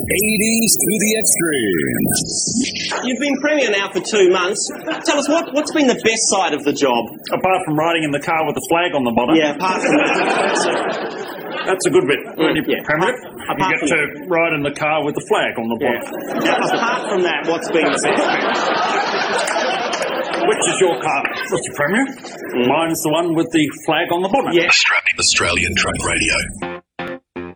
80s to the extreme. You've been Premier now for 2 months. Tell us, what's been the best side of the job? Apart from riding in the car with the flag on the bottom. Yeah, apart from that. That's a good bit. When you Premier, you Apart get to ride in the car with the flag on the bottom. Now, apart from that, what's been the best? Which is your car, Mr. Premier? Mine's the one with the flag on the bottom. Yeah. Australian Truck Radio.